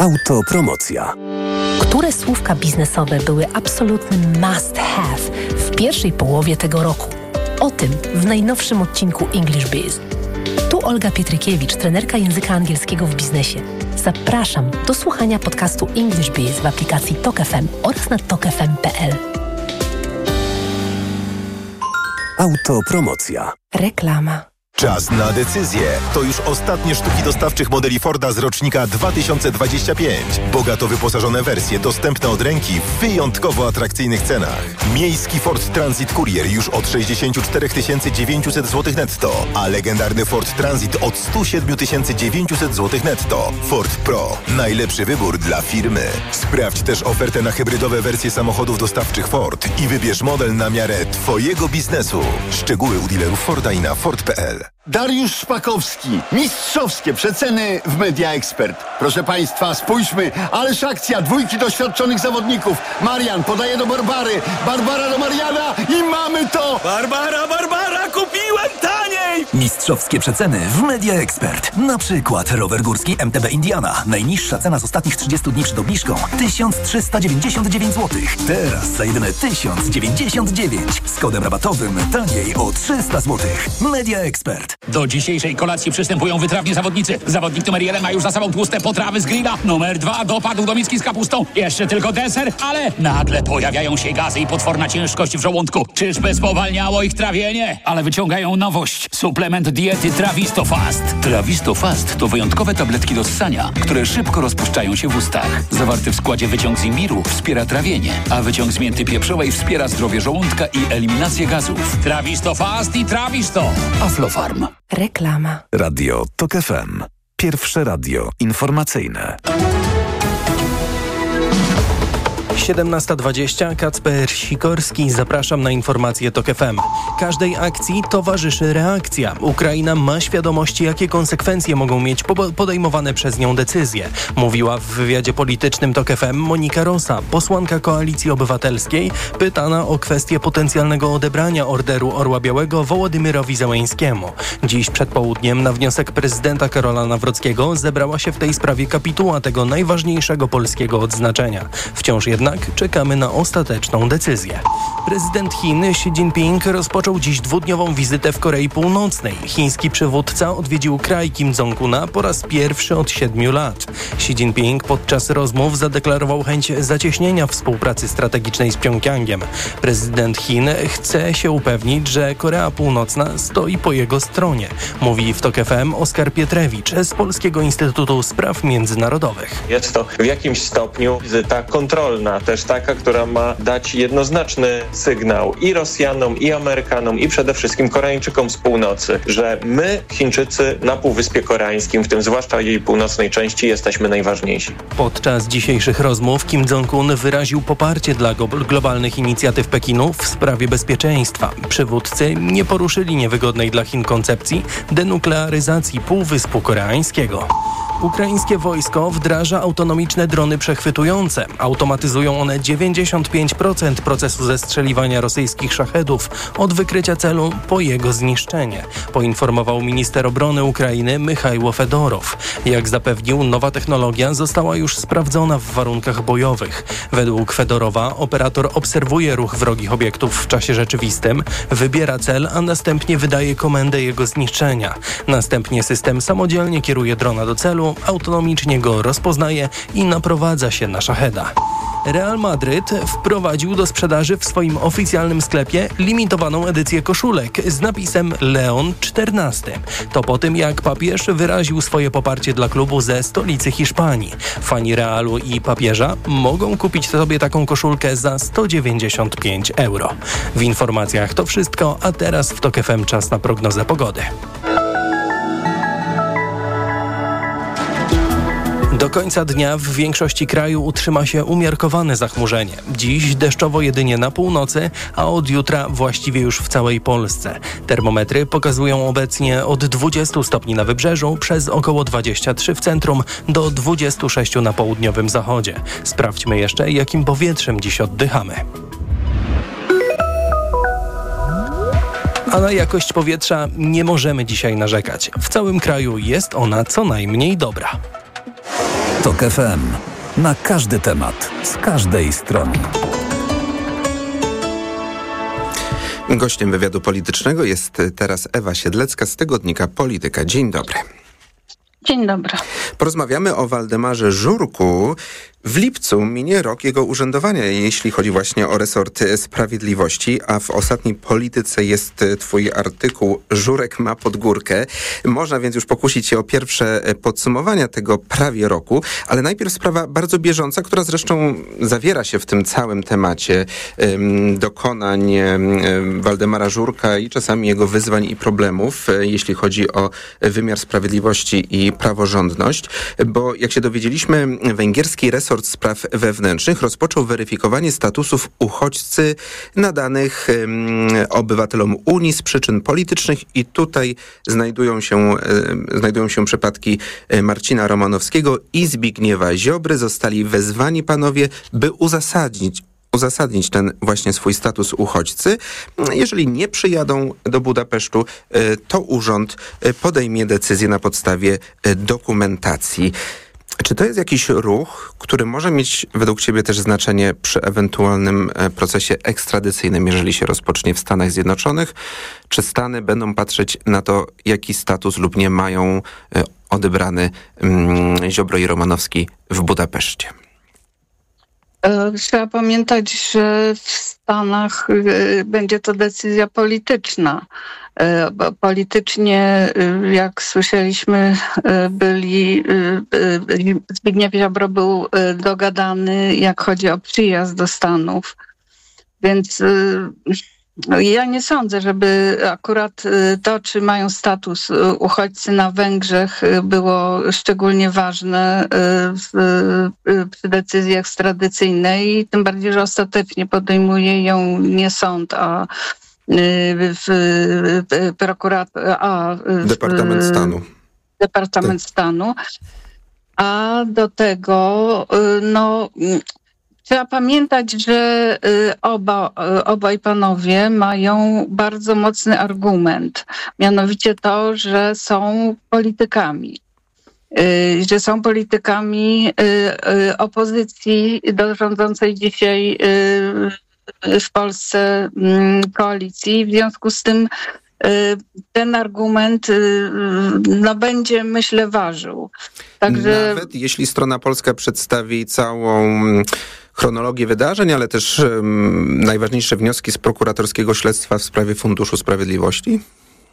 Autopromocja. Które słówka biznesowe były absolutnym must have w pierwszej połowie tego roku? O tym w najnowszym odcinku English Biz. Tu Olga Pietrykiewicz, trenerka języka angielskiego w biznesie. Zapraszam do słuchania podcastu English Biz w aplikacji TOK FM oraz na tokfm.pl. Autopromocja. Reklama. Czas na decyzję. To już ostatnie sztuki dostawczych modeli Forda z rocznika 2025. Bogato wyposażone wersje dostępne od ręki w wyjątkowo atrakcyjnych cenach. Miejski Ford Transit Courier już od 64 900 zł netto, a legendarny Ford Transit od 107 900 zł netto. Ford Pro. Najlepszy wybór dla firmy. Sprawdź też ofertę na hybrydowe wersje samochodów dostawczych Ford i wybierz model na miarę Twojego biznesu. Szczegóły u dealerów Forda i na Ford.pl. Dariusz Szpakowski. Mistrzowskie przeceny w Media Expert. Proszę Państwa, spójrzmy, ależ akcja, dwójki doświadczonych zawodników. Marian podaje do Barbary, Barbara do Mariana i mamy to! Barbara, kupiłem taniej! Mistrzowskie przeceny w Media Expert. Na przykład rower górski MTB Indiana. Najniższa cena z ostatnich 30 dni przed obniżką 1399 zł. Teraz za jedyne 1099. Z kodem rabatowym taniej o 300 zł. Media Expert. Do dzisiejszej kolacji przystępują wytrawni zawodnicy. Zawodnik numer 1 ma już za sobą tłuste potrawy z grilla. Numer 2 dopadł do miski z kapustą. Jeszcze tylko deser, ale nagle pojawiają się gazy i potworna ciężkość w żołądku. Czyżby spowalniało ich trawienie? Ale wyciągają nowość. Suplement diety Trawisto Fast. Trawisto Fast to wyjątkowe tabletki do ssania, które szybko rozpuszczają się w ustach. Zawarty w składzie wyciąg z imbiru wspiera trawienie, a wyciąg z mięty pieprzowej wspiera zdrowie żołądka i eliminację gazów. Trawisto Fast i Trawisto. Aflofarm. Reklama. Radio TOK FM. Pierwsze radio informacyjne. 17:20, Kacper Sikorski, zapraszam na informacje TOK FM. Każdej akcji towarzyszy reakcja. Ukraina ma świadomość, jakie konsekwencje mogą mieć podejmowane przez nią decyzje. Mówiła w wywiadzie politycznym TOK FM Monika Rosa, posłanka Koalicji Obywatelskiej, pytana o kwestię potencjalnego odebrania Orderu Orła Białego Wołodymyrowi Zełenskiemu. Dziś przed południem na wniosek prezydenta Karola Nawrockiego zebrała się w tej sprawie kapituła tego najważniejszego polskiego odznaczenia. Wciąż jednak czekamy na ostateczną decyzję. Prezydent Chin Xi Jinping rozpoczął dziś dwudniową wizytę w Korei Północnej. Chiński przywódca odwiedził kraj Kim Jong-una po raz pierwszy od 7 lat. Xi Jinping podczas rozmów zadeklarował chęć zacieśnienia współpracy strategicznej z Pjongjangiem. Prezydent Chin chce się upewnić, że Korea Północna stoi po jego stronie. Mówi w TOK FM Oskar Pietrewicz z Polskiego Instytutu Spraw Międzynarodowych. Jest to w jakimś stopniu wizyta kontrolna, też taka, która ma dać jednoznaczny sygnał i Rosjanom, i Amerykanom, i przede wszystkim Koreańczykom z północy, że my, Chińczycy, na Półwyspie Koreańskim, w tym zwłaszcza jej północnej części, jesteśmy najważniejsi. Podczas dzisiejszych rozmów Kim Jong-un wyraził poparcie dla globalnych inicjatyw Pekinu w sprawie bezpieczeństwa. Przywódcy nie poruszyli niewygodnej dla Chin koncepcji denuklearyzacji Półwyspu Koreańskiego. Ukraińskie wojsko wdraża autonomiczne drony przechwytujące. Automatyzują one 95% procesu zestrzeliwania rosyjskich szachedów od wykrycia celu po jego zniszczenie, poinformował minister obrony Ukrainy Michajło Fedorow. Jak zapewnił, nowa technologia została już sprawdzona w warunkach bojowych. Według Fedorowa operator obserwuje ruch wrogich obiektów w czasie rzeczywistym, wybiera cel, a następnie wydaje komendę jego zniszczenia. Następnie system samodzielnie kieruje drona do celu, autonomicznie go rozpoznaje i naprowadza się na szacheda. Real Madryt wprowadził do sprzedaży w swoim oficjalnym sklepie limitowaną edycję koszulek z napisem Leon XIV. To po tym, jak papież wyraził swoje poparcie dla klubu ze stolicy Hiszpanii. Fani Realu i papieża mogą kupić sobie taką koszulkę za 195 euro. W informacjach to wszystko, a teraz w TOK FM czas na prognozę pogody. Do końca dnia w większości kraju utrzyma się umiarkowane zachmurzenie. Dziś deszczowo jedynie na północy, a od jutra właściwie już w całej Polsce. Termometry pokazują obecnie od 20 stopni na wybrzeżu, przez około 23 w centrum, do 26 na południowym zachodzie. Sprawdźmy jeszcze, jakim powietrzem dziś oddychamy. A na jakość powietrza nie możemy dzisiaj narzekać. W całym kraju jest ona co najmniej dobra. TOK FM. Na każdy temat, z każdej strony. Gościem wywiadu politycznego jest teraz Ewa Siedlecka z tygodnika Polityka. Dzień dobry. Dzień dobry. Porozmawiamy o Waldemarze Żurku. W lipcu minie rok jego urzędowania, jeśli chodzi właśnie o resort sprawiedliwości, a w ostatniej Polityce jest twój artykuł Żurek ma pod górkę. Można więc już pokusić się o pierwsze podsumowania tego prawie roku, ale najpierw sprawa bardzo bieżąca, która zresztą zawiera się w tym całym temacie dokonań Waldemara Żurka i czasami jego wyzwań i problemów, jeśli chodzi o wymiar sprawiedliwości i praworządność, bo jak się dowiedzieliśmy, węgierski resort spraw wewnętrznych rozpoczął weryfikowanie statusów uchodźcy nadanych obywatelom Unii z przyczyn politycznych i tutaj znajdują się przypadki Marcina Romanowskiego i Zbigniewa Ziobry. Zostali wezwani panowie, by uzasadnić ten właśnie swój status uchodźcy. Jeżeli nie przyjadą do Budapesztu, to urząd podejmie decyzję na podstawie dokumentacji. Czy to jest jakiś ruch, który może mieć według ciebie też znaczenie przy ewentualnym procesie ekstradycyjnym, jeżeli się rozpocznie w Stanach Zjednoczonych? Czy Stany będą patrzeć na to, jaki status lub nie mają odebrany Ziobro i Romanowski w Budapeszcie? Trzeba pamiętać, że w Stanach będzie to decyzja polityczna. Politycznie, jak słyszeliśmy, Zbigniew Ziobro był dogadany, jak chodzi o przyjazd do Stanów. Więc ja nie sądzę, żeby akurat to, czy mają status uchodźcy na Węgrzech, było szczególnie ważne przy decyzji ekstradycyjnej, tym bardziej, że ostatecznie podejmuje ją nie sąd, a Departament Stanu. A do tego, trzeba pamiętać, że obaj panowie mają bardzo mocny argument, mianowicie to, że są politykami. Że są politykami opozycji do rządzącej dzisiaj w Polsce koalicji. W związku z tym ten argument będzie, myślę, ważył. Także... Nawet jeśli strona polska przedstawi całą chronologię wydarzeń, ale też najważniejsze wnioski z prokuratorskiego śledztwa w sprawie Funduszu Sprawiedliwości?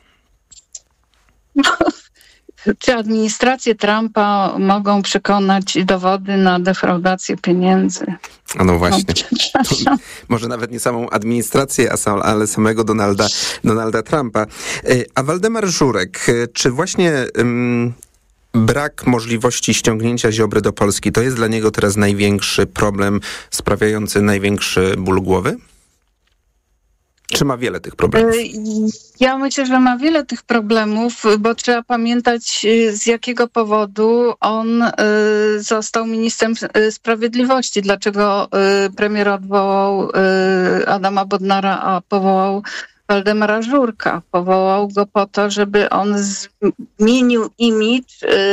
Czy administrację Trumpa mogą przekonać dowody na defraudację pieniędzy? No właśnie. Może nawet nie samą administrację, ale samego Donalda Trumpa. A Waldemar Żurek, czy właśnie brak możliwości ściągnięcia Ziobry do Polski to jest dla niego teraz największy problem, sprawiający największy ból głowy? Czy ma wiele tych problemów? Ja myślę, że ma wiele tych problemów, bo trzeba pamiętać, z jakiego powodu on został ministrem sprawiedliwości. Dlaczego premier odwołał Adama Bodnara, a powołał Waldemara Żurka. Powołał go po to, żeby on zmienił imidż.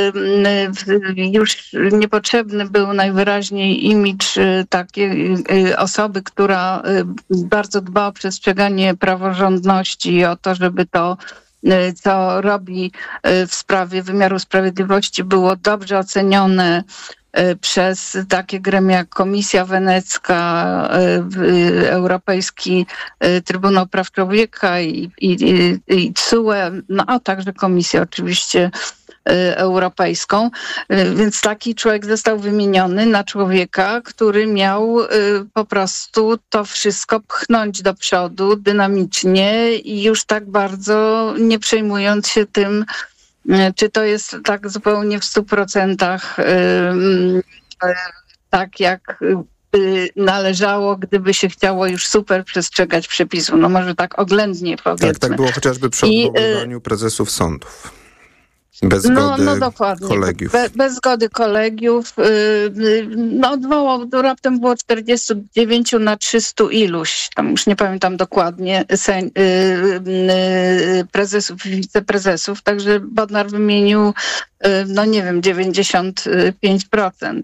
Już niepotrzebny był najwyraźniej imidż takiej osoby, która bardzo dba o przestrzeganie praworządności i o to, żeby to, co robi w sprawie wymiaru sprawiedliwości, było dobrze ocenione przez takie gremia jak Komisja Wenecka, Europejski Trybunał Praw Człowieka i TSUE, a także Komisję oczywiście Europejską. Więc taki człowiek został wymieniony na człowieka, który miał po prostu to wszystko pchnąć do przodu dynamicznie i już tak bardzo nie przejmując się tym, czy to jest tak zupełnie w 100% tak, jak by należało, gdyby się chciało już super przestrzegać przepisów. No może tak oględnie powiedzmy. Tak było chociażby przy odwoływaniu prezesów sądów. Bez zgody dokładnie. kolegiów. Bez zgody kolegiów. Odwołał, raptem było 49 na 300 iluś, tam już nie pamiętam dokładnie, prezesów i wiceprezesów, także Bodnar wymienił 95%.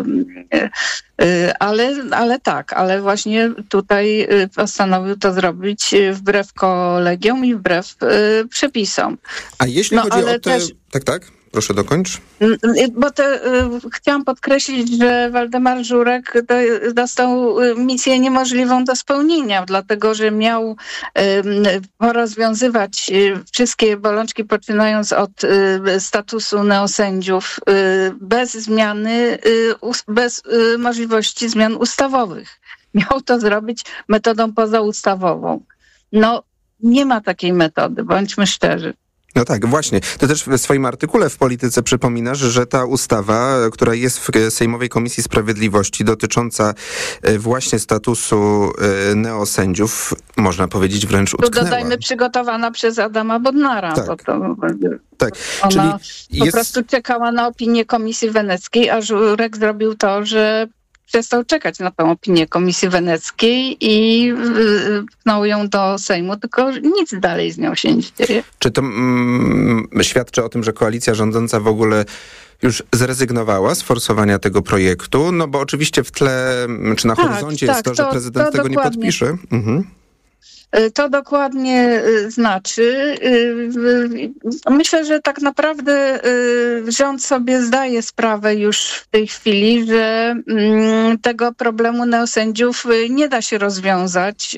Ale właśnie tutaj postanowił to zrobić wbrew kolegiom i wbrew przepisom. A jeśli chodzi o te... Tak, proszę dokończ. Bo chciałam podkreślić, że Waldemar Żurek dostał misję niemożliwą do spełnienia, dlatego że miał porozwiązywać wszystkie bolączki, poczynając od statusu neosędziów, bez zmiany, bez możliwości zmian ustawowych. Miał to zrobić metodą pozaustawową. Nie ma takiej metody, bądźmy szczerzy. No tak, właśnie. To też w swoim artykule w Polityce przypominasz, że ta ustawa, która jest w Sejmowej Komisji Sprawiedliwości, dotycząca właśnie statusu neosędziów, można powiedzieć wręcz utknęła. Tu dodajmy, przygotowana przez Adama Bodnara. Tak. Tak. Ona po prostu czekała na opinię Komisji Weneckiej, a Żurek zrobił to, że przestał czekać na tą opinię Komisji Weneckiej i pchnął ją do Sejmu, tylko nic dalej z nią się nie dzieje. Czy to świadczy o tym, że koalicja rządząca w ogóle już zrezygnowała z forsowania tego projektu? No bo oczywiście w tle, czy na horyzoncie jest to, że prezydent tego nie podpisze. To dokładnie znaczy. Myślę, że tak naprawdę rząd sobie zdaje sprawę już w tej chwili, że tego problemu neosędziów nie da się rozwiązać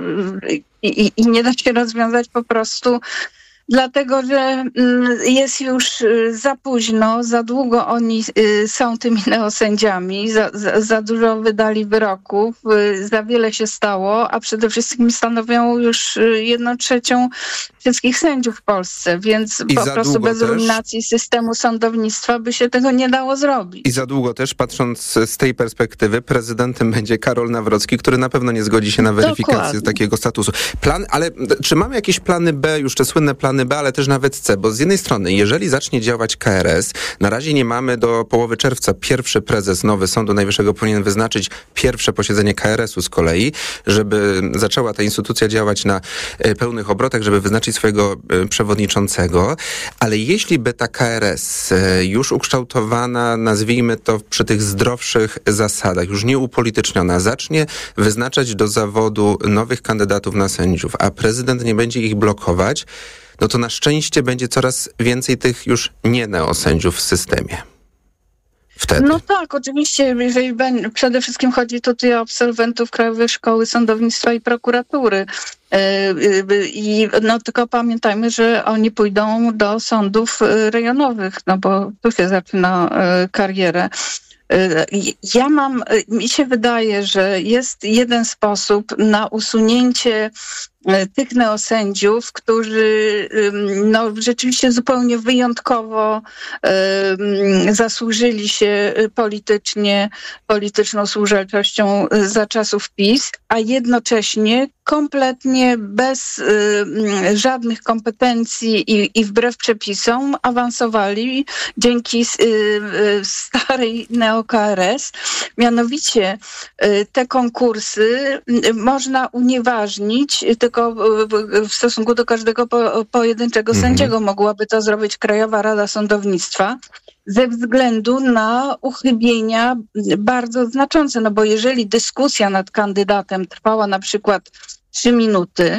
i nie da się rozwiązać po prostu dlatego, że jest już za późno, za długo oni są tymi neosędziami, za dużo wydali wyroków, za wiele się stało, a przede wszystkim stanowią już 1/3 wszystkich sędziów w Polsce, więc po prostu bez ruinacji systemu sądownictwa by się tego nie dało zrobić. I za długo też, patrząc z tej perspektywy, prezydentem będzie Karol Nawrocki, który na pewno nie zgodzi się na weryfikację takiego statusu. Ale czy mamy jakieś plany B, już te słynne plany B, ale też nawet C, bo z jednej strony, jeżeli zacznie działać KRS, na razie nie mamy do połowy czerwca, pierwszy prezes nowy Sądu Najwyższego powinien wyznaczyć pierwsze posiedzenie KRS-u z kolei, żeby zaczęła ta instytucja działać na pełnych obrotach, żeby wyznaczyć swojego przewodniczącego, ale jeśli by ta KRS już ukształtowana, nazwijmy to przy tych zdrowszych zasadach, już nie upolityczniona, zacznie wyznaczać do zawodu nowych kandydatów na sędziów, a prezydent nie będzie ich blokować, no to na szczęście będzie coraz więcej tych już nie neosędziów w systemie. Wtedy. No tak, oczywiście, jeżeli przede wszystkim chodzi tutaj o absolwentów Krajowej Szkoły Sądownictwa i Prokuratury. Tylko pamiętajmy, że oni pójdą do sądów rejonowych, no bo tu się zaczyna karierę. Mi się wydaje, że jest jeden sposób na usunięcie tych neosędziów, którzy rzeczywiście zupełnie wyjątkowo zasłużyli się polityczną służalczością za czasów PiS, a jednocześnie kompletnie bez żadnych kompetencji i wbrew przepisom awansowali dzięki starej neo-KRS. Mianowicie te konkursy można unieważnić, tylko w stosunku do każdego pojedynczego sędziego mogłaby to zrobić Krajowa Rada Sądownictwa ze względu na uchybienia bardzo znaczące. No bo jeżeli dyskusja nad kandydatem trwała na przykład 3 minuty,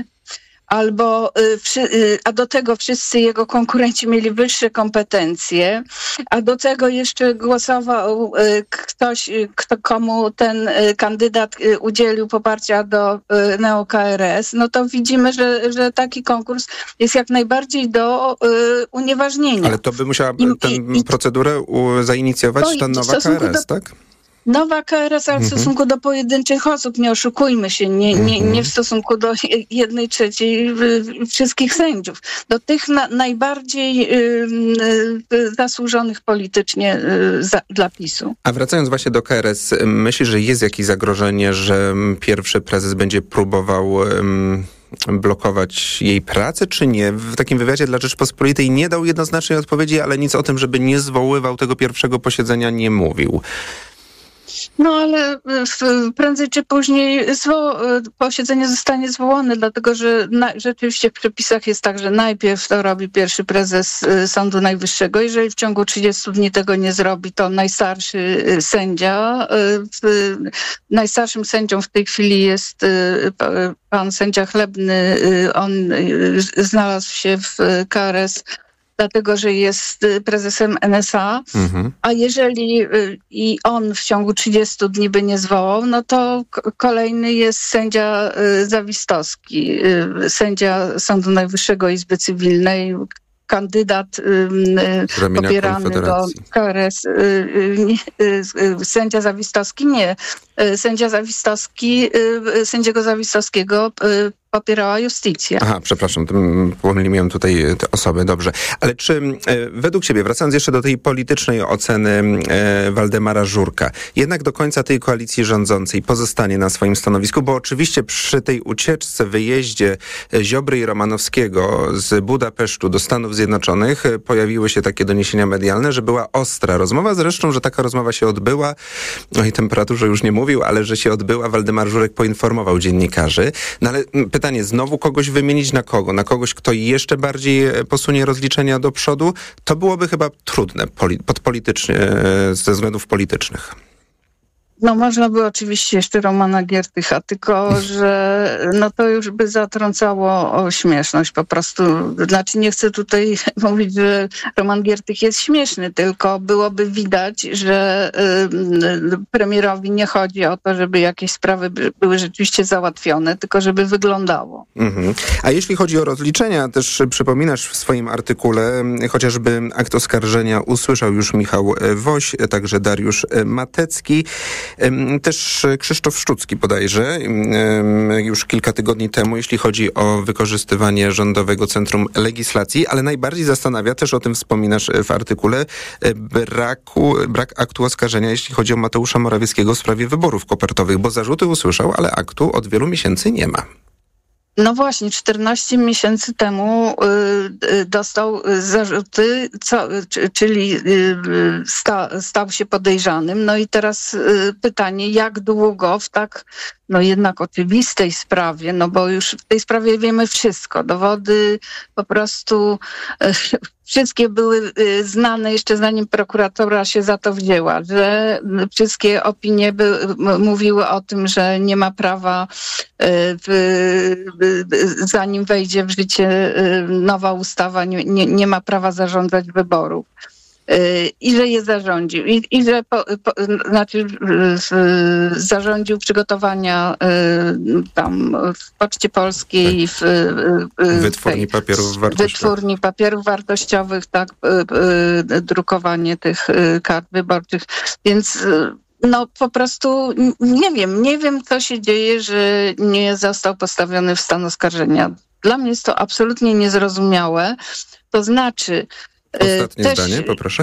a do tego wszyscy jego konkurenci mieli wyższe kompetencje, a do tego jeszcze głosował ktoś, komu ten kandydat udzielił poparcia do neo-KRS, no to widzimy, że taki konkurs jest jak najbardziej do unieważnienia. Ale to by musiała tę procedurę zainicjować ta nowa KRS, tak? Nowa KRS, ale w stosunku do pojedynczych osób, nie oszukujmy się, nie w stosunku do 1/3 wszystkich sędziów. Do tych najbardziej zasłużonych politycznie dla PiS-u. A wracając właśnie do KRS, myślisz, że jest jakieś zagrożenie, że pierwszy prezes będzie próbował blokować jej pracę, czy nie? W takim wywiadzie dla Rzeczpospolitej nie dał jednoznacznej odpowiedzi, ale nic o tym, żeby nie zwoływał tego pierwszego posiedzenia, nie mówił. No ale prędzej czy później posiedzenie zostanie zwołane, dlatego że rzeczywiście w przepisach jest tak, że najpierw to robi pierwszy prezes Sądu Najwyższego. Jeżeli w ciągu 30 dni tego nie zrobi, to najstarszy sędzia. Najstarszym sędzią w tej chwili jest pan sędzia Chlebny. On znalazł się w KRS dlatego, że jest prezesem NSA, a jeżeli i on w ciągu 30 dni by nie zwołał, no to kolejny jest sędzia Zawistowski, sędzia Sądu Najwyższego Izby Cywilnej, kandydat popierany do KRS. Sędzia Zawistowski nie. Sędziego Zawistowskiego popierała Justicja. Aha, przepraszam, pomyliłem tutaj te osoby, dobrze. Ale czy według ciebie, wracając jeszcze do tej politycznej oceny Waldemara Żurka, jednak do końca tej koalicji rządzącej pozostanie na swoim stanowisku, bo oczywiście przy tej ucieczce, wyjeździe Ziobry i Romanowskiego z Budapesztu do Stanów Zjednoczonych pojawiły się takie doniesienia medialne, że była ostra rozmowa, zresztą, że taka rozmowa się odbyła, o jej temperaturze już nie mówił, ale że się odbyła, Waldemar Żurek poinformował dziennikarzy. No ale pytanie, znowu kogoś wymienić na kogo? Na kogoś, kto jeszcze bardziej posunie rozliczenia do przodu? To byłoby chyba trudne ze względów politycznych. No można by oczywiście jeszcze Romana Giertycha, tylko że no to już by zatrącało o śmieszność po prostu. Znaczy nie chcę tutaj mówić, że Roman Giertych jest śmieszny, tylko byłoby widać, że premierowi nie chodzi o to, żeby jakieś sprawy były rzeczywiście załatwione, tylko żeby wyglądało. A jeśli chodzi o rozliczenia, też przypominasz w swoim artykule, chociażby akt oskarżenia usłyszał już Michał Woś, także Dariusz Matecki. Też Krzysztof Szczucki bodajże już kilka tygodni temu, jeśli chodzi o wykorzystywanie Rządowego Centrum Legislacji, ale najbardziej zastanawia, też o tym wspominasz w artykule, brak aktu oskarżenia, jeśli chodzi o Mateusza Morawieckiego w sprawie wyborów kopertowych, bo zarzuty usłyszał, ale aktu od wielu miesięcy nie ma. No właśnie, 14 miesięcy temu dostał zarzuty, czyli stał się podejrzanym. No i teraz pytanie, jak długo w tak jednak oczywistej sprawie, no bo już w tej sprawie wiemy wszystko. Dowody po prostu wszystkie były znane jeszcze zanim prokuratura się za to wzięła, że wszystkie opinie mówiły o tym, że nie ma prawa, zanim wejdzie w życie nowa ustawa, nie ma prawa zarządzać wyborów. I że je zarządził. I że zarządził przygotowania tam w Poczcie Polskiej, w wytwórni papierów wartościowych, tak, drukowanie tych kart wyborczych. Więc no po prostu nie wiem, co się dzieje, że nie został postawiony w stan oskarżenia. Dla mnie jest to absolutnie niezrozumiałe. To znaczy... Ostatnie zdanie, poproszę.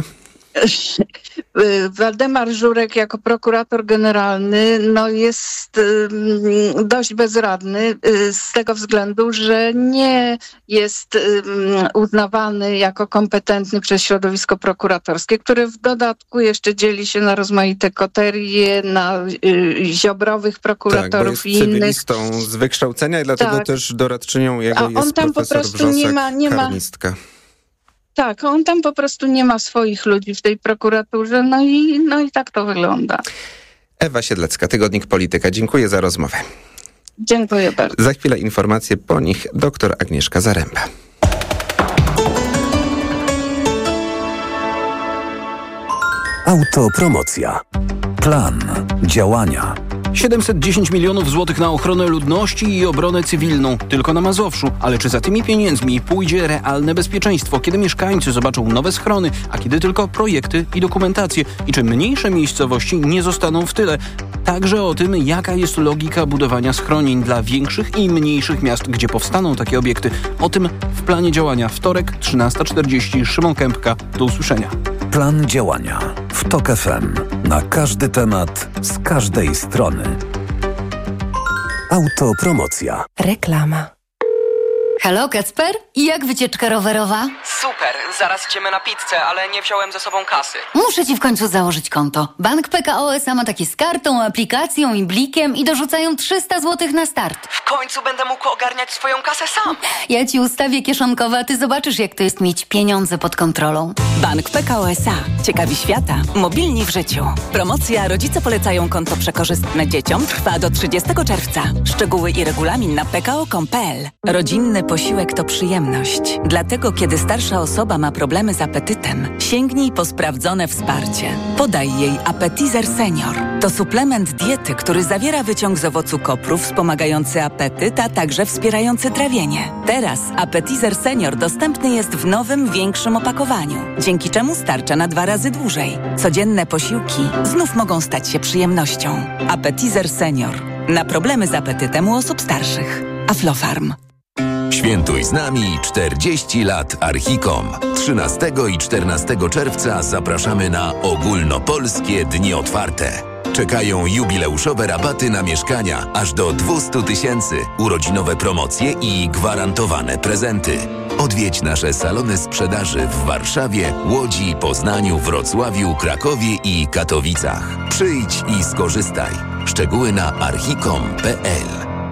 Waldemar Żurek jako prokurator generalny jest dość bezradny z tego względu, że nie jest uznawany jako kompetentny przez środowisko prokuratorskie, które w dodatku jeszcze dzieli się na rozmaite koterie, na ziobrowych prokuratorów, tak, bo jest cywilistą z wykształcenia i dlatego też doradczynią jego jest profesor Wrzosek, karnistka. Tak, on tam po prostu nie ma swoich ludzi w tej prokuraturze, no i tak to wygląda. Ewa Siedlecka, Tygodnik Polityka. Dziękuję za rozmowę. Dziękuję bardzo. Za chwilę informacje, po nich dr Agnieszka Zaręba. Autopromocja. Plan działania. 710 milionów złotych na ochronę ludności i obronę cywilną tylko na Mazowszu. Ale czy za tymi pieniędzmi pójdzie realne bezpieczeństwo, kiedy mieszkańcy zobaczą nowe schrony, a kiedy tylko projekty i dokumentacje? I czy mniejsze miejscowości nie zostaną w tyle? Także o tym, jaka jest logika budowania schronień dla większych i mniejszych miast, gdzie powstaną takie obiekty. O tym w planie działania. Wtorek, 13:40. Szymon Kępka. Do usłyszenia. Plan działania w TOK FM. Na każdy temat, z każdej strony. Autopromocja. Reklama. Halo, Kacper? I jak wycieczka rowerowa? Super, zaraz idziemy na pizzę, ale nie wziąłem ze sobą kasy. Muszę ci w końcu założyć konto. Bank PKO SA ma takie z kartą, aplikacją i blikiem i dorzucają 300 zł na start. W końcu będę mógł ogarniać swoją kasę sam. Ja ci ustawię kieszonkowe, a ty zobaczysz, jak to jest mieć pieniądze pod kontrolą. Bank PKO SA. Ciekawi świata. Mobilni w życiu. Promocja Rodzice polecają konto przekorzystne dzieciom trwa do 30 czerwca. Szczegóły i regulamin na pko.com.pl. Rodzinny posiłek to przyjemność. Dlatego, kiedy starsza osoba ma problemy z apetytem, sięgnij po sprawdzone wsparcie. Podaj jej Appetizer Senior. To suplement diety, który zawiera wyciąg z owocu kopru wspomagający apetyt, a także wspierający trawienie. Teraz Appetizer Senior dostępny jest w nowym, większym opakowaniu, dzięki czemu starcza na 2 razy dłużej. Codzienne posiłki znów mogą stać się przyjemnością. Appetizer Senior. Na problemy z apetytem u osób starszych. Aflofarm. Świętuj z nami 40 lat Archicom. 13 i 14 czerwca zapraszamy na ogólnopolskie dni otwarte. Czekają jubileuszowe rabaty na mieszkania aż do 200 000, urodzinowe promocje i gwarantowane prezenty. Odwiedź nasze salony sprzedaży w Warszawie, Łodzi, Poznaniu, Wrocławiu, Krakowie i Katowicach. Przyjdź i skorzystaj. Szczegóły na archicom.pl.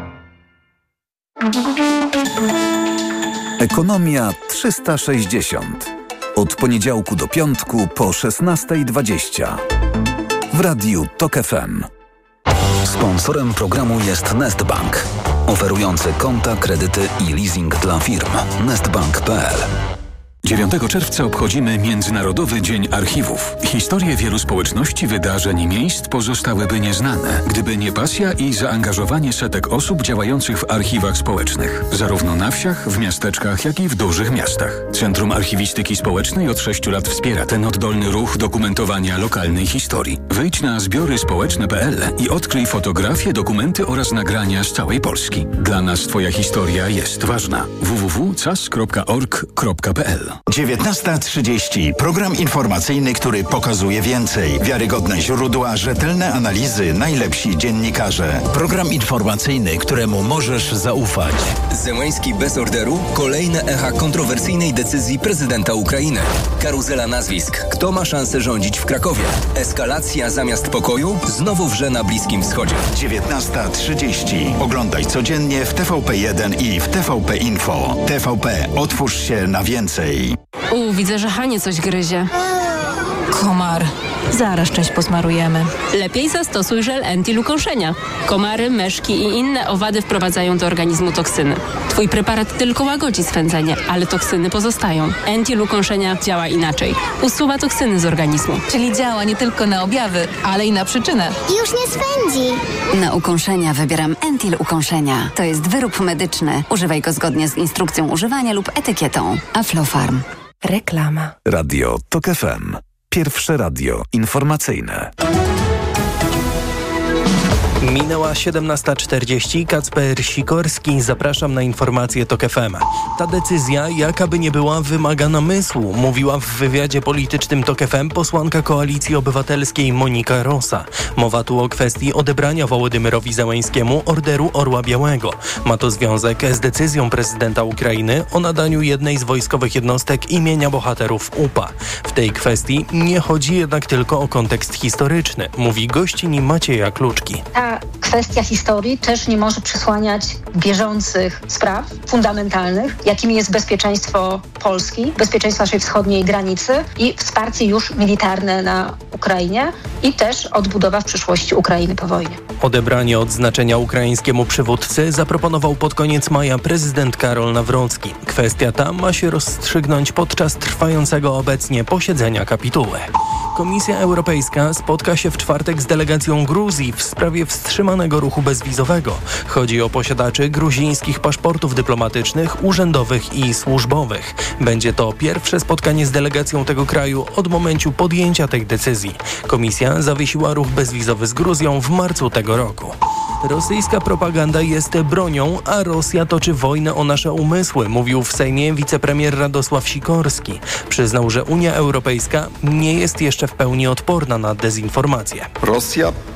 Ekonomia 360. Od poniedziałku do piątku po 16:20. W Radiu TOK FM. Sponsorem programu jest Nestbank, oferujący konta, kredyty i leasing dla firm. Nestbank.pl. 9 czerwca obchodzimy Międzynarodowy Dzień Archiwów. Historie wielu społeczności, wydarzeń i miejsc pozostałyby nieznane, gdyby nie pasja i zaangażowanie setek osób działających w archiwach społecznych. Zarówno na wsiach, w miasteczkach, jak i w dużych miastach. Centrum Archiwistyki Społecznej od 6 lat wspiera ten oddolny ruch dokumentowania lokalnej historii. Wejdź na zbioryspołeczne.pl i odkryj fotografie, dokumenty oraz nagrania z całej Polski. Dla nas Twoja historia jest ważna. www.cas.org.pl. 19:30. Program informacyjny, który pokazuje więcej. Wiarygodne źródła, rzetelne analizy, najlepsi dziennikarze. Program informacyjny, któremu możesz zaufać. Zełenski bez orderu? Kolejne echa kontrowersyjnej decyzji prezydenta Ukrainy. Karuzela nazwisk. Kto ma szansę rządzić w Krakowie? Eskalacja zamiast pokoju? Znowu wrze na Bliskim Wschodzie. 19:30. Oglądaj codziennie w TVP1 i w TVP Info. TVP. Otwórz się na więcej. Widzę, że Hanie coś gryzie. Komar. Zaraz część posmarujemy. Lepiej zastosuj żel Entil ukąszenia. Komary, myszki i inne owady wprowadzają do organizmu toksyny. Twój preparat tylko łagodzi swędzenie, ale toksyny pozostają. Entil ukąszenia działa inaczej. Usuwa toksyny z organizmu. Czyli działa nie tylko na objawy, ale i na przyczynę. Już nie swędzi. Na ukąszenia wybieram Entil ukąszenia. To jest wyrób medyczny. Używaj go zgodnie z instrukcją używania lub etykietą. Aflofarm. Reklama. Radio TOK FM. Pierwsze radio informacyjne. Minęła 17:40. Kacper Sikorski. Zapraszam na informacje TOK FM. Ta decyzja, jaka by nie była, wymaga namysłu, mówiła w wywiadzie politycznym TOK FM posłanka Koalicji Obywatelskiej Monika Rosa. Mowa tu o kwestii odebrania Wołodymyrowi Zełenskiemu Orderu Orła Białego. Ma to związek z decyzją prezydenta Ukrainy o nadaniu jednej z wojskowych jednostek imienia bohaterów UPA. W tej kwestii nie chodzi jednak tylko o kontekst historyczny, mówi gościni Macieja Kluczki. Kwestia historii też nie może przysłaniać bieżących spraw fundamentalnych, jakimi jest bezpieczeństwo Polski, bezpieczeństwo naszej wschodniej granicy i wsparcie już militarne na Ukrainie i też odbudowa w przyszłości Ukrainy po wojnie. Odebranie odznaczenia ukraińskiemu przywódcy zaproponował pod koniec maja prezydent Karol Nawrocki. Kwestia ta ma się rozstrzygnąć podczas trwającego obecnie posiedzenia kapituły. Komisja Europejska spotka się w czwartek z delegacją Gruzji w sprawie wstrzymanego ruchu bezwizowego. Chodzi o posiadaczy gruzińskich paszportów dyplomatycznych, urzędowych i służbowych. Będzie to pierwsze spotkanie z delegacją tego kraju od momentu podjęcia tej decyzji. Komisja zawiesiła ruch bezwizowy z Gruzją w marcu tego roku. Rosyjska propaganda jest bronią, a Rosja toczy wojnę o nasze umysły, mówił w Sejmie wicepremier Radosław Sikorski. Przyznał, że Unia Europejska nie jest jeszcze w pełni odporna na dezinformację. Rosja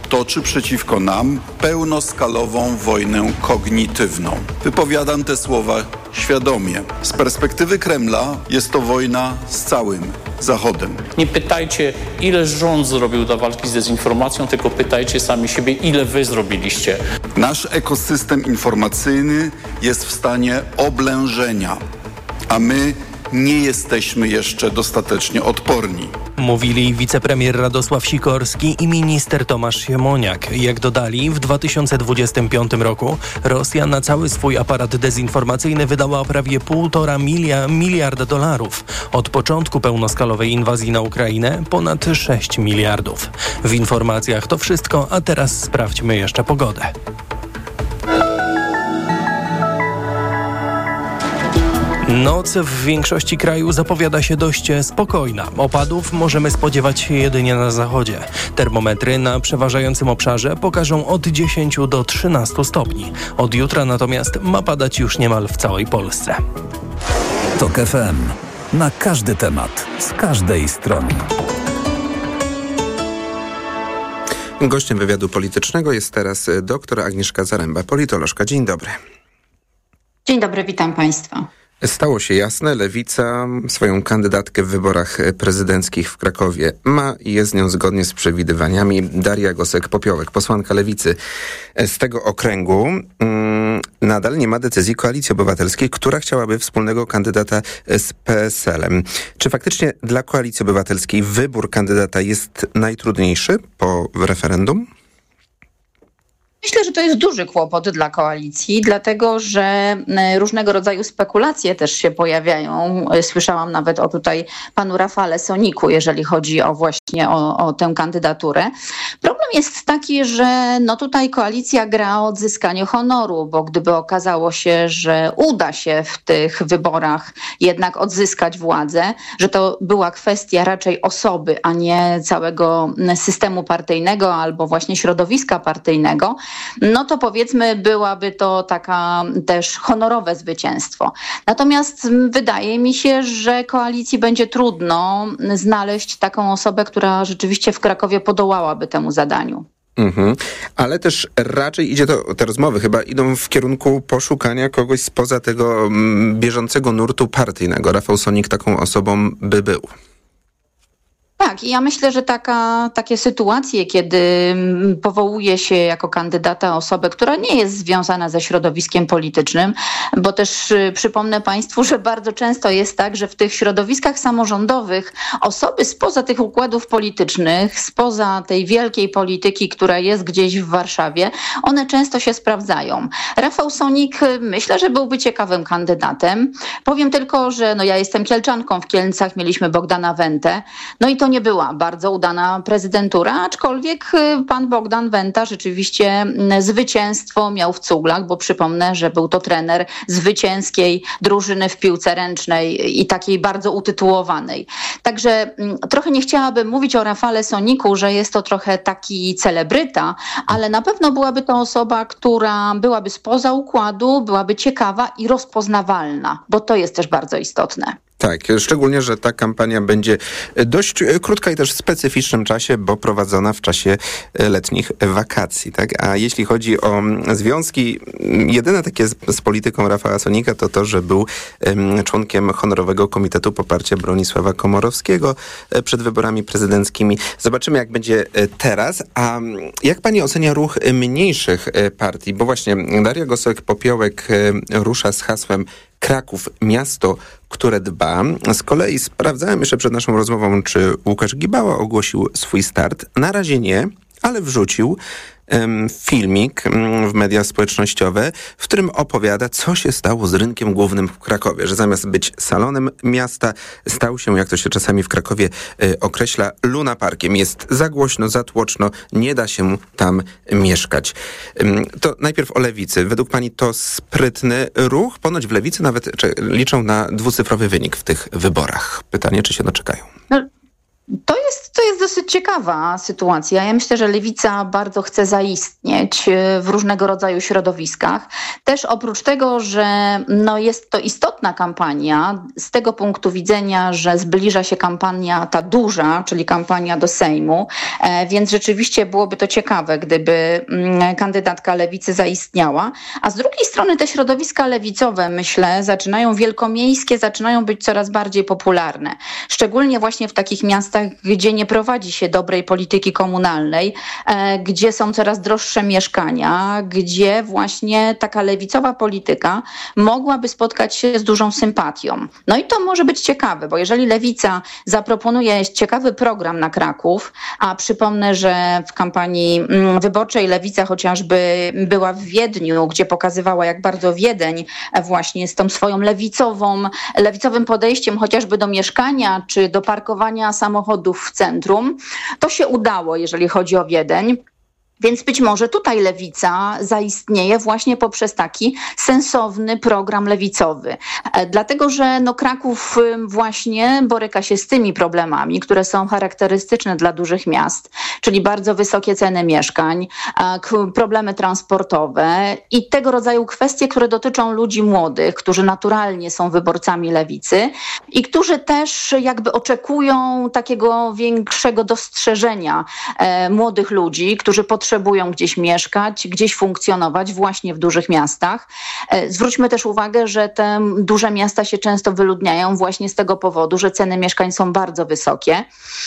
toczy przeciwko nam pełnoskalową wojnę kognitywną. Wypowiadam te słowa świadomie. Z perspektywy Kremla jest to wojna z całym Zachodem. Nie pytajcie, ile rząd zrobił do walki z dezinformacją, tylko pytajcie sami siebie, ile wy zrobiliście. Nasz ekosystem informacyjny jest w stanie oblężenia, a my nie jesteśmy jeszcze dostatecznie odporni. Mówili wicepremier Radosław Sikorski i minister Tomasz Siemoniak. Jak dodali, w 2025 roku Rosja na cały swój aparat dezinformacyjny wydała prawie $1,5 miliarda. Od początku pełnoskalowej inwazji na Ukrainę ponad 6 miliardów. W informacjach to wszystko, a teraz sprawdźmy jeszcze pogodę. Noc w większości kraju zapowiada się dość spokojna. Opadów możemy spodziewać się jedynie na zachodzie. Termometry na przeważającym obszarze pokażą od 10 do 13 stopni. Od jutra natomiast ma padać już niemal w całej Polsce. TOK FM. Na każdy temat, z każdej strony. Gościem wywiadu politycznego jest teraz dr Agnieszka Zaręba, politolożka. Dzień dobry. Dzień dobry, witam Państwa. Stało się jasne, Lewica swoją kandydatkę w wyborach prezydenckich w Krakowie ma i jest z nią zgodnie z przewidywaniami Daria Gosek-Popiołek, posłanka Lewicy z tego okręgu. Nadal nie ma decyzji Koalicji Obywatelskiej, która chciałaby wspólnego kandydata z PSL-em. Czy faktycznie dla Koalicji Obywatelskiej wybór kandydata jest najtrudniejszy po referendum? Myślę, że to jest duży kłopot dla koalicji, dlatego że różnego rodzaju spekulacje też się pojawiają. Słyszałam nawet o tutaj panu Rafale Soniku, jeżeli chodzi o właśnie o tę kandydaturę. Problem jest taki, że tutaj koalicja gra o odzyskanie honoru, bo gdyby okazało się, że uda się w tych wyborach jednak odzyskać władzę, że to była kwestia raczej osoby, a nie całego systemu partyjnego albo właśnie środowiska partyjnego, to powiedzmy byłaby to taka też honorowe zwycięstwo. Natomiast wydaje mi się, że koalicji będzie trudno znaleźć taką osobę, która rzeczywiście w Krakowie podołałaby temu zadaniu. Ale też raczej te rozmowy chyba idą w kierunku poszukania kogoś spoza tego bieżącego nurtu partyjnego. Rafał Sonik taką osobą by był. Tak, i ja myślę, że takie sytuacje, kiedy powołuje się jako kandydata osobę, która nie jest związana ze środowiskiem politycznym, bo też przypomnę Państwu, że bardzo często jest tak, że w tych środowiskach samorządowych osoby spoza tych układów politycznych, spoza tej wielkiej polityki, która jest gdzieś w Warszawie, one często się sprawdzają. Rafał Sonik myślę, że byłby ciekawym kandydatem. Powiem tylko, że ja jestem Kielczanką, w Kielcach mieliśmy Bogdana Wentę, i to nie była bardzo udana prezydentura, aczkolwiek pan Bogdan Wenta rzeczywiście zwycięstwo miał w cuglach, bo przypomnę, że był to trener zwycięskiej drużyny w piłce ręcznej i takiej bardzo utytułowanej. Także trochę nie chciałabym mówić o Rafale Soniku, że jest to trochę taki celebryta, ale na pewno byłaby to osoba, która byłaby spoza układu, byłaby ciekawa i rozpoznawalna, bo to jest też bardzo istotne. Tak, szczególnie, że ta kampania będzie dość krótka i też w specyficznym czasie, bo prowadzona w czasie letnich wakacji, tak? A jeśli chodzi o związki, jedyne takie z polityką Rafała Sonika to, że był członkiem Honorowego Komitetu Poparcia Bronisława Komorowskiego przed wyborami prezydenckimi. Zobaczymy, jak będzie teraz. A jak pani ocenia ruch mniejszych partii? Bo właśnie Daria Gosek-Popiołek rusza z hasłem Kraków, miasto, które dba. Z kolei sprawdzałem jeszcze przed naszą rozmową, czy Łukasz Gibała ogłosił swój start. Na razie nie, ale wrzucił filmik w media społecznościowe, w którym opowiada, co się stało z rynkiem głównym w Krakowie, że zamiast być salonem miasta, stał się, jak to się czasami w Krakowie określa, lunaparkiem. Jest za głośno, za tłoczno, nie da się tam mieszkać. To najpierw o Lewicy. Według pani to sprytny ruch? Ponoć w Lewicy nawet liczą na dwucyfrowy wynik w tych wyborach. Pytanie, czy się doczekają? To jest dosyć ciekawa sytuacja. Ja myślę, że Lewica bardzo chce zaistnieć w różnego rodzaju środowiskach. Też oprócz tego, że jest to istotna kampania z tego punktu widzenia, że zbliża się kampania ta duża, czyli kampania do Sejmu, więc rzeczywiście byłoby to ciekawe, gdyby kandydatka Lewicy zaistniała. A z drugiej strony te środowiska lewicowe, myślę, wielkomiejskie zaczynają być coraz bardziej popularne. Szczególnie właśnie w takich miastach, gdzie nie prowadzi się dobrej polityki komunalnej, gdzie są coraz droższe mieszkania, gdzie właśnie taka lewicowa polityka mogłaby spotkać się z dużą sympatią. No i to może być ciekawe, bo jeżeli Lewica zaproponuje ciekawy program na Kraków, a przypomnę, że w kampanii wyborczej Lewica chociażby była w Wiedniu, gdzie pokazywała, jak bardzo Wiedeń właśnie z tą swoją lewicowym podejściem chociażby do mieszkania czy do parkowania samochodów w centrum, to się udało, jeżeli chodzi o Wiedeń. Więc być może tutaj Lewica zaistnieje właśnie poprzez taki sensowny program lewicowy. Dlatego, że Kraków właśnie boryka się z tymi problemami, które są charakterystyczne dla dużych miast, czyli bardzo wysokie ceny mieszkań, problemy transportowe i tego rodzaju kwestie, które dotyczą ludzi młodych, którzy naturalnie są wyborcami lewicy i którzy też jakby oczekują takiego większego dostrzeżenia młodych ludzi, którzy potrzebują gdzieś mieszkać, gdzieś funkcjonować właśnie w dużych miastach. Zwróćmy też uwagę, że te duże miasta się często wyludniają właśnie z tego powodu, że ceny mieszkań są bardzo wysokie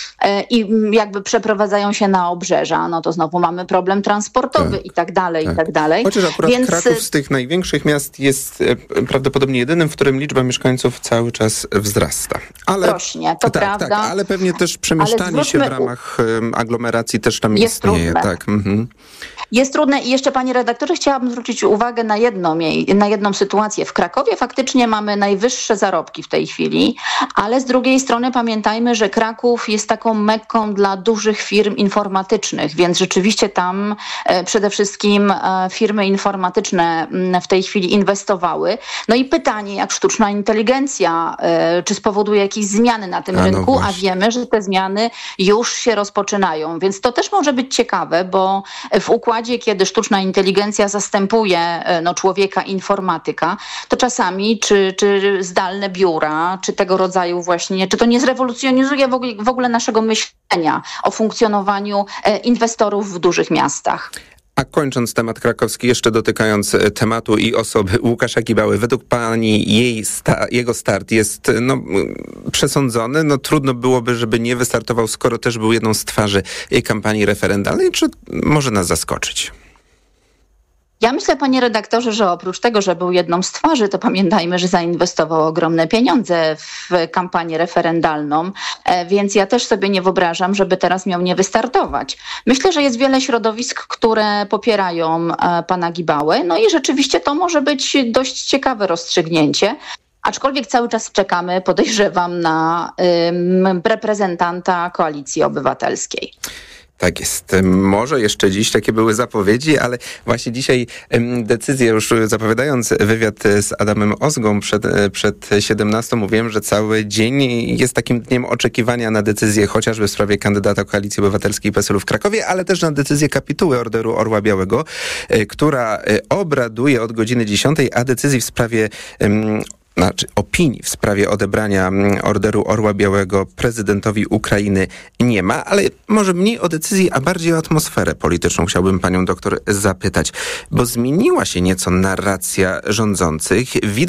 i jakby przeprowadzają się na obrzeża. No to znowu mamy problem transportowy i tak dalej, i tak dalej. Chociaż akurat Kraków z tych największych miast jest prawdopodobnie jedynym, w którym liczba mieszkańców cały czas wzrasta. Rośnie, to prawda. Tak, ale pewnie też przemieszczanie się w ramach aglomeracji też tam jest istnieje. Trudne. Tak. Mhm. Jest trudne i jeszcze, panie redaktorze, chciałabym zwrócić uwagę na jedną sytuację. W Krakowie faktycznie mamy najwyższe zarobki w tej chwili, ale z drugiej strony pamiętajmy, że Kraków jest taką mekką dla dużych firm informatycznych, więc rzeczywiście tam przede wszystkim firmy informatyczne w tej chwili inwestowały. No i pytanie, jak sztuczna inteligencja, czy spowoduje jakieś zmiany na tym rynku, a wiemy, że te zmiany już się rozpoczynają, więc to też może być ciekawe, bo w układzie, kiedy sztuczna inteligencja zastępuje człowieka informatyka, to czasami czy zdalne biura, czy tego rodzaju właśnie, czy to nie zrewolucjonizuje w ogóle naszego myślenia o funkcjonowaniu inwestorów w dużych miastach. A kończąc temat krakowski, jeszcze dotykając tematu i osoby Łukasza Kibały, według pani jego start jest przesądzony? Trudno byłoby, żeby nie wystartował, skoro też był jedną z twarzy jej kampanii referendalnej. Czy może nas zaskoczyć? Ja myślę, panie redaktorze, że oprócz tego, że był jedną z twarzy, to pamiętajmy, że zainwestował ogromne pieniądze w kampanię referendalną, więc ja też sobie nie wyobrażam, żeby teraz miał nie wystartować. Myślę, że jest wiele środowisk, które popierają pana Gibałę, no i rzeczywiście to może być dość ciekawe rozstrzygnięcie. Aczkolwiek cały czas czekamy, podejrzewam, na reprezentanta Koalicji Obywatelskiej. Tak jest. Może jeszcze dziś takie były zapowiedzi, ale właśnie dzisiaj decyzję, już zapowiadając wywiad z Adamem Ozgą przed 17, mówiłem, że cały dzień jest takim dniem oczekiwania na decyzję chociażby w sprawie kandydata Koalicji Obywatelskiej PSL-u w Krakowie, ale też na decyzję kapituły Orderu Orła Białego, która obraduje od godziny 10, a decyzji w sprawie opinii w sprawie odebrania Orderu Orła Białego prezydentowi Ukrainy nie ma, ale może mniej o decyzji, a bardziej o atmosferę polityczną chciałbym panią doktor zapytać, bo zmieniła się nieco narracja rządzących.